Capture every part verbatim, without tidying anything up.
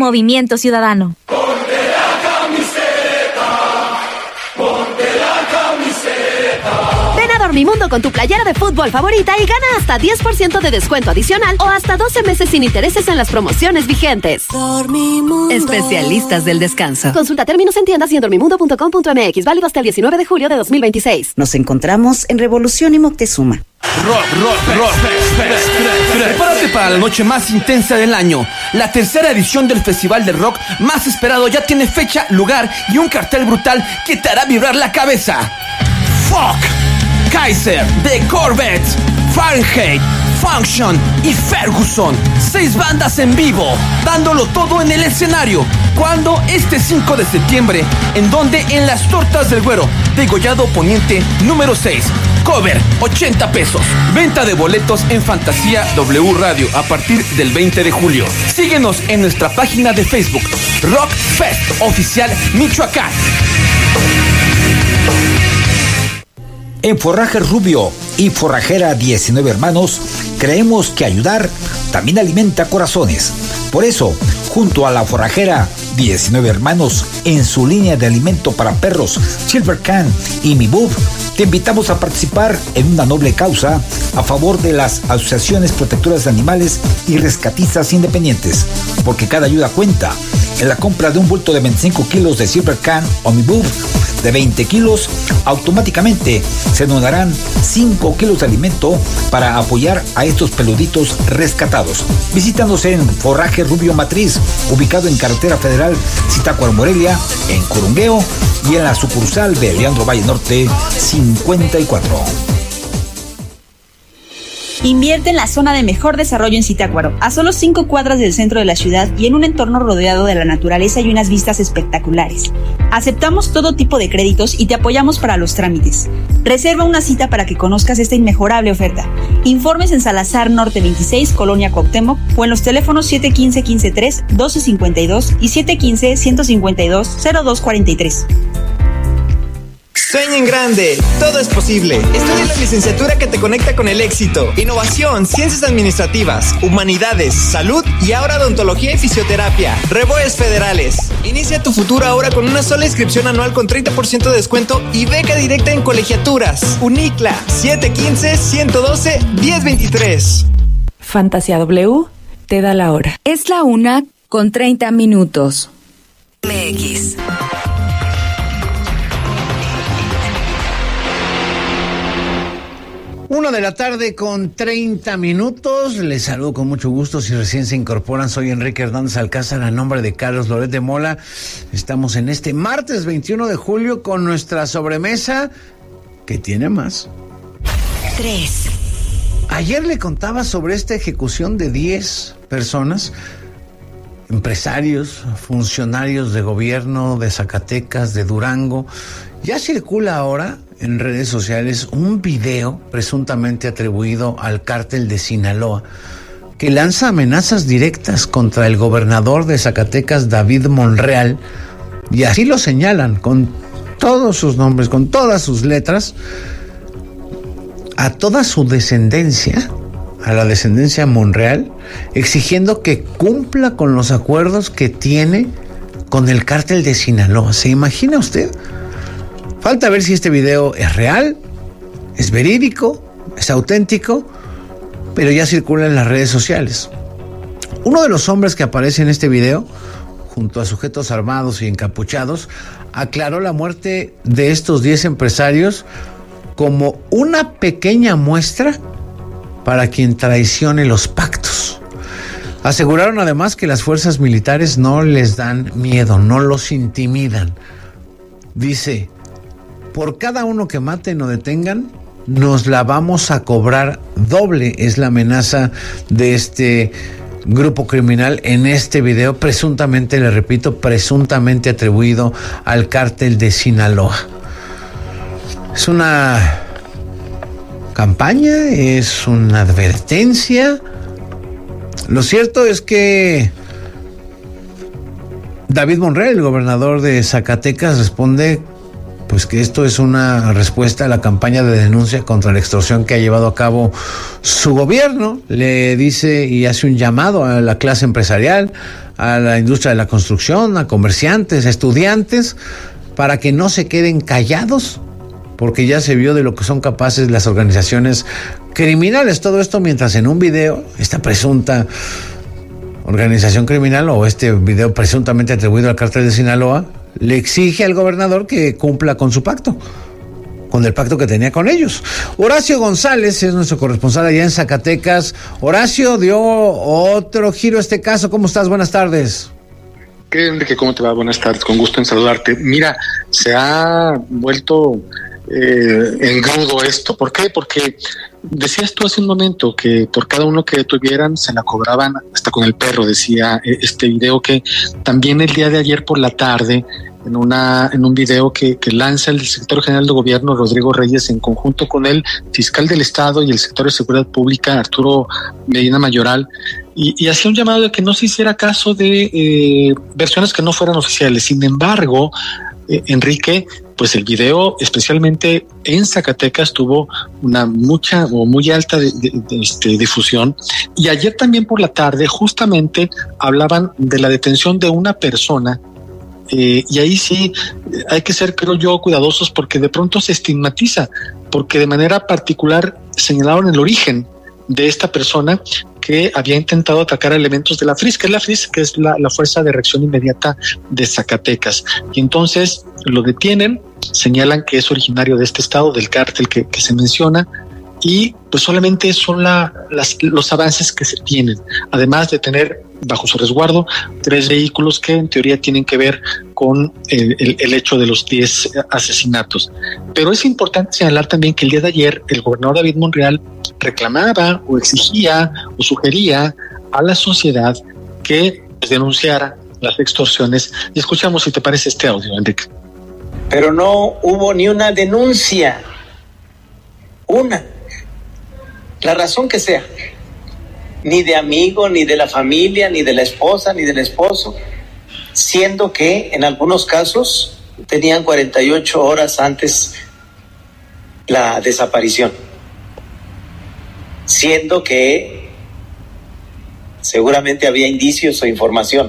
Movimiento Ciudadano. Ponte la camiseta, ponte la camiseta. Ven a Dormimundo con tu playera de fútbol favorita y gana hasta diez por ciento de descuento adicional o hasta doce meses sin intereses en las promociones vigentes. Dormimundo. Especialistas del descanso. Consulta términos en tiendas y en dormimundo punto com punto m x. Válido hasta el diecinueve de julio de dos mil veintiséis. Nos encontramos en Revolución y Moctezuma. Rock, rock, rock. Prepárate para la noche más intensa del año. La tercera edición del festival de rock más esperado ya tiene fecha, lugar y un cartel brutal que te hará vibrar la cabeza. Fuck, Kaiser, The Corvettes, Fahrenheit, Function y Ferguson. Seis bandas en vivo, dándolo todo en el escenario. ¿Cuándo? Este cinco de septiembre. ¿En dónde? En Las Tortas del Güero, Degollado Poniente número seis. Cover, ochenta pesos. Venta de boletos en Fantasía W Radio a partir del veinte de julio. Síguenos en nuestra página de Facebook, Rock Fest Oficial Michoacán. En Forrajes Rubio y Forrajera diecinueve Hermanos, creemos que ayudar también alimenta corazones. Por eso, junto a la Forrajera diecinueve Hermanos, en su línea de alimento para perros, Silver Can y Mi Bub, te invitamos a participar en una noble causa a favor de las asociaciones protectoras de animales y rescatistas independientes, porque cada ayuda cuenta. En la compra de un bulto de veinticinco kilos de Silver Can o Mi Bub de veinte kilos, automáticamente se donarán cinco kilos de alimento para apoyar a estos peluditos rescatados. Visítanos en Forraje Rubio Matriz, ubicado en Carretera Federal Zitácuaro Morelia, en Curungueo, y en la sucursal de Leandro Valle Norte cincuenta y cuatro. Invierte en la zona de mejor desarrollo en Zitácuaro, a solo cinco cuadras del centro de la ciudad y en un entorno rodeado de la naturaleza y unas vistas espectaculares. Aceptamos todo tipo de créditos y te apoyamos para los trámites. Reserva una cita para que conozcas esta inmejorable oferta. Informes en Salazar Norte veintiséis, Colonia Cuauhtémoc, o en los teléfonos siete uno cinco, uno tres, uno dos cinco dos y siete uno cinco, uno cinco dos, cero dos cuatro tres. Sueña en grande, todo es posible. Estudia la licenciatura que te conecta con el éxito. Innovación, ciencias administrativas, humanidades, salud y ahora odontología y fisioterapia. Reboes Federales. Inicia tu futuro ahora con una sola inscripción anual con treinta por ciento de descuento y beca directa en colegiaturas. Unicla, siete uno cinco, uno uno dos, uno cero dos tres. Fantasía W te da la hora. Es la una con treinta minutos. M X. Una de la tarde con treinta minutos. Les saludo con mucho gusto. Si recién se incorporan, soy Enrique Hernández Alcázar, a nombre de Carlos Loret de Mola. Estamos en este martes veintiuno de julio con nuestra sobremesa, que tiene más. Tres. Ayer le contaba sobre esta ejecución de diez personas, empresarios, funcionarios de gobierno de Zacatecas, de Durango. Ya circula ahora en redes sociales un video presuntamente atribuido al cártel de Sinaloa, que lanza amenazas directas contra el gobernador de Zacatecas, David Monreal, y así lo señalan con todos sus nombres, con todas sus letras, a toda su descendencia, a la descendencia Monreal, exigiendo que cumpla con los acuerdos que tiene con el cártel de Sinaloa. ¿Se imagina usted? Falta ver si este video es real, es verídico, es auténtico, pero ya circula en las redes sociales. Uno de los hombres que aparece en este video, junto a sujetos armados y encapuchados, aclaró la muerte de estos diez empresarios como una pequeña muestra para quien traicione los pactos. Aseguraron además que las fuerzas militares no les dan miedo, no los intimidan. Dice: por cada uno que maten o detengan, nos la vamos a cobrar doble. Es la amenaza de este grupo criminal en este video, presuntamente, le repito, presuntamente atribuido al cártel de Sinaloa. Es una campaña, es una advertencia. Lo cierto es que David Monreal, el gobernador de Zacatecas, responde pues que esto es una respuesta a la campaña de denuncia contra la extorsión que ha llevado a cabo su gobierno. Le dice y hace un llamado a la clase empresarial, a la industria de la construcción, a comerciantes, a estudiantes, para que no se queden callados, porque ya se vio de lo que son capaces las organizaciones criminales. Todo esto mientras en un video, esta presunta organización criminal o este video presuntamente atribuido al cártel de Sinaloa le exige al gobernador que cumpla con su pacto, con el pacto que tenía con ellos. Horacio González es nuestro corresponsal allá en Zacatecas. Horacio, dio otro giro a este caso. ¿Cómo estás? Buenas tardes. ¿Qué, Enrique? ¿Cómo te va? Buenas tardes, con gusto en saludarte. Mira, se ha vuelto eh, engrudo esto. ¿Por qué? Porque decías tú hace un momento que por cada uno que detuvieran se la cobraban hasta con el perro, decía este video, que también el día de ayer por la tarde, en una en un video que, que lanza el secretario general de gobierno, Rodrigo Reyes, en conjunto con el fiscal del Estado y el secretario de Seguridad Pública, Arturo Medina Mayoral, y, y hacía un llamado de que no se hiciera caso de eh, versiones que no fueran oficiales. Sin embargo, eh, Enrique, pues el video, especialmente en Zacatecas, tuvo una mucha o muy alta de, de, de, este, difusión. Y ayer también por la tarde justamente hablaban de la detención de una persona. Eh, y ahí sí hay que ser, creo yo, cuidadosos, porque de pronto se estigmatiza, porque de manera particular señalaron el origen de esta persona que había intentado atacar a elementos de la F R I S, que es la F R I S, que es la, la Fuerza de Reacción Inmediata de Zacatecas. Y entonces lo detienen, señalan que es originario de este estado, del cártel que, que se menciona, y pues solamente son la, las, los avances que se tienen, además de tener bajo su resguardo tres vehículos que en teoría tienen que ver con el, el, el hecho de los diez asesinatos. Pero es importante señalar también que el día de ayer el gobernador David Monreal reclamaba o exigía o sugería a la sociedad que pues, denunciara las extorsiones. Y escuchamos, si te parece, este audio, Enrique. Pero no hubo ni una denuncia, una, la razón que sea, ni de amigo, ni de la familia, ni de la esposa, ni del esposo, siendo que en algunos casos tenían cuarenta y ocho horas antes la desaparición, siendo que seguramente había indicios o información.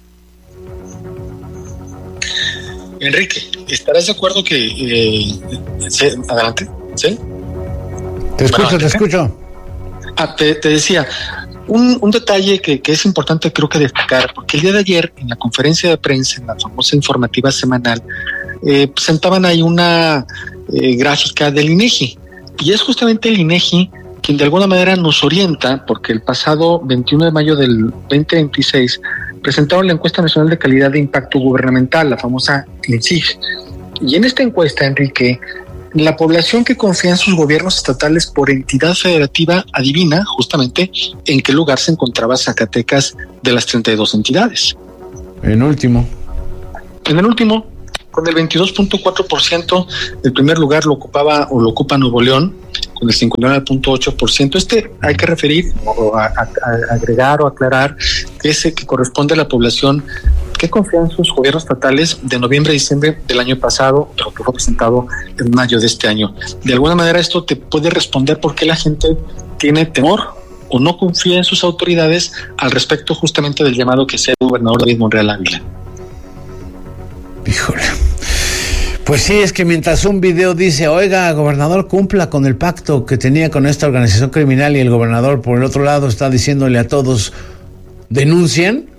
Enrique, ¿estarás de acuerdo que... Eh, ¿sí? Adelante, ¿sí? Te escucho, bueno, te escucho. Ah, te, te decía, un, un detalle que, que es importante creo que destacar, porque el día de ayer en la conferencia de prensa, en la famosa informativa semanal, eh, presentaban ahí una eh, gráfica del INEGI, y es justamente el INEGI quien de alguna manera nos orienta, porque el pasado veintiuno de mayo del veinte veintiséis presentaron la encuesta nacional de calidad de impacto gubernamental, la famosa INSIG, y en esta encuesta, Enrique, la población que confía en sus gobiernos estatales por entidad federativa adivina justamente en qué lugar se encontraba Zacatecas de las treinta y dos entidades. En último. En el último, con el veintidós punto cuatro por ciento, el primer lugar lo ocupaba o lo ocupa Nuevo León, con el cincuenta y nueve punto ocho por ciento. Este hay que referir o a, a, a agregar o aclarar que ese que corresponde a la población que confía en sus gobiernos estatales de noviembre a diciembre del año pasado, pero que fue presentado en mayo de este año. De alguna manera esto te puede responder por qué la gente tiene temor o no confía en sus autoridades al respecto justamente del llamado que hacía el gobernador David Monreal Ávila. Híjole. Pues sí, es que mientras un video dice, oiga, gobernador, cumpla con el pacto que tenía con esta organización criminal, y el gobernador por el otro lado está diciéndole a todos, denuncien,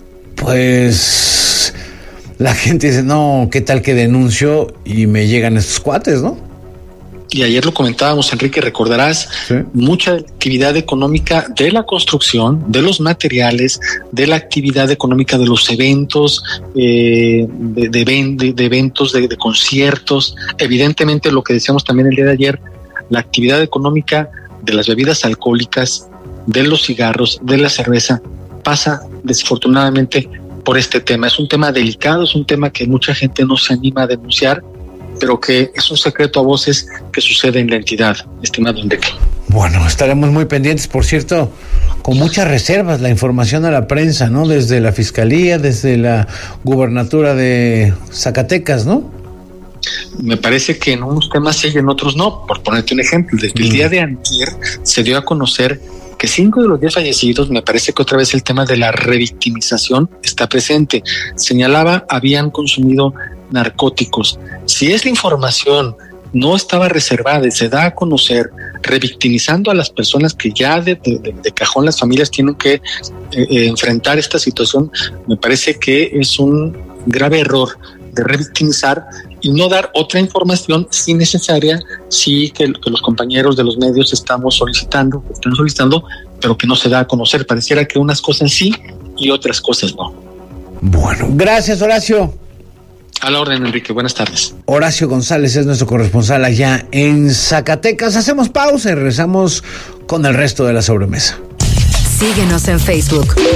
pues la gente dice, no, ¿qué tal que denuncio y me llegan estos cuates, no? Y ayer lo comentábamos, Enrique, recordarás, ¿sí? Mucha actividad económica de la construcción, de los materiales, de la actividad económica de los eventos, eh, de, de, de, de eventos, de, de conciertos. Evidentemente, lo que decíamos también el día de ayer, la actividad económica de las bebidas alcohólicas, de los cigarros, de la cerveza, pasa desafortunadamente por este tema. Es un tema delicado, es un tema que mucha gente no se anima a denunciar, pero que es un secreto a voces que sucede en la entidad, estimado Enrique. Bueno, estaremos muy pendientes, por cierto, con muchas reservas la información a la prensa, ¿no? Desde la Fiscalía, desde la Gubernatura de Zacatecas, ¿no? me parece que en unos temas sí y en otros no. Por ponerte un ejemplo, desde el día de antier se dio a conocer que cinco de los diez fallecidos, me parece que otra vez el tema de la revictimización está presente. Señalaba, habían consumido narcóticos. Si esa información no estaba reservada y se da a conocer, revictimizando a las personas que ya de, de, de cajón las familias tienen que eh, eh, enfrentar esta situación, me parece que es un grave error de revictimizar y no dar otra información si necesaria, sí que, que los compañeros de los medios estamos solicitando, están solicitando, pero que no se da a conocer. Pareciera que unas cosas sí y otras cosas no. Bueno, gracias, Horacio. A la orden, Enrique. Buenas tardes. Horacio González es nuestro corresponsal allá en Zacatecas. Hacemos pausa y regresamos con el resto de la sobremesa. Síguenos en Facebook.